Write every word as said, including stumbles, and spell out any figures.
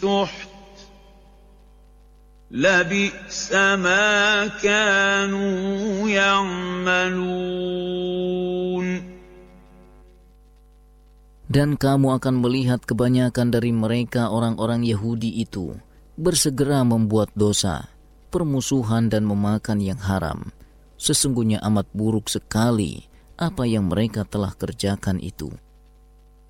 سُحْتٌ لَبِئْسَ مَا كَانُوا يَعْمَلُونَ. Dan kamu akan melihat kebanyakan dari mereka orang-orang Yahudi itu bersegera membuat dosa, permusuhan dan memakan yang haram. Sesungguhnya amat buruk sekali apa yang mereka telah kerjakan itu.